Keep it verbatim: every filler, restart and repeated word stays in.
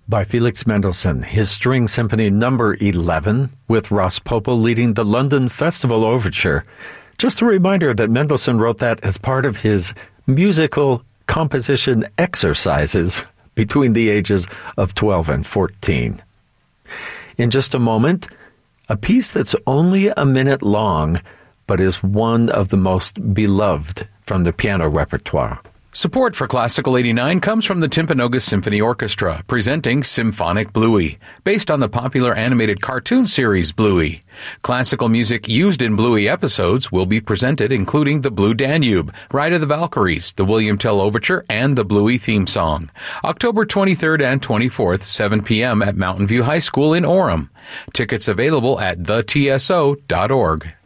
by Felix Mendelssohn, his String Symphony number eleven, with Ross Popel leading the London Festival Overture. Just a reminder that Mendelssohn wrote that as part of his musical composition exercises between the ages of twelve and fourteen. In just a moment, a piece that's only a minute long, but is one of the most beloved from the piano repertoire. Support for Classical eighty-nine comes from the Timpanogos Symphony Orchestra, presenting Symphonic Bluey, based on the popular animated cartoon series Bluey. Classical music used in Bluey episodes will be presented, including the Blue Danube, Ride of the Valkyries, the William Tell Overture, and the Bluey theme song. October twenty-third and twenty-fourth, seven p.m. at Mountain View High School in Orem. Tickets available at the t s o dot org.